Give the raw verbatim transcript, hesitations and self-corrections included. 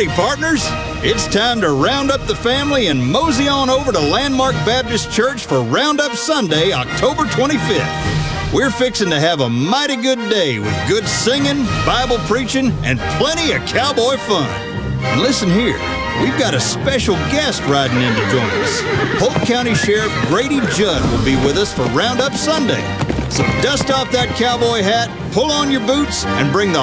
Howdy, partners. It's time to round up the family and mosey on over to Landmark Baptist Church for Roundup Sunday, October twenty-fifth. We're fixing to have a mighty good day with good singing, Bible preaching, and plenty of cowboy fun. And listen here, we've got a special guest riding in to join us. Polk County Sheriff Grady Judd will be with us for Roundup Sunday. So dust off that cowboy hat, pull on your boots, and bring the